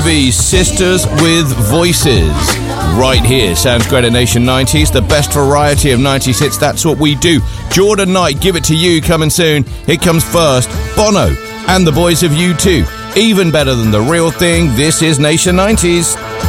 These Sisters with Voices. Right here, sounds great at Nation 90s, the best variety of 90s hits, that's what we do. Jordan Knight, Give It To You, coming soon. It comes first, Bono and the boys of U2. Even better than The Real Thing, this is Nation 90s.